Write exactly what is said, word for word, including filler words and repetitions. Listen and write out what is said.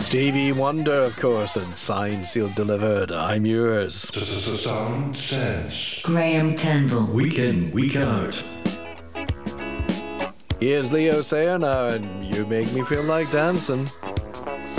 Stevie Wonder, of course, and signed, sealed, delivered. I'm yours. Sound Sense. Graham Turnbull. Week in, week out. Here's Leo saying, uh, you make me feel like dancing.